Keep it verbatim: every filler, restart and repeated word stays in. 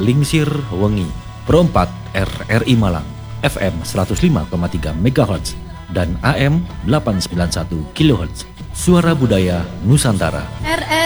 Lingsir Wengi. Perempat R R I Malang, F M seratus lima koma tiga megahertz dan A M delapan ratus sembilan puluh satu kilohertz. Suara Budaya Nusantara. R R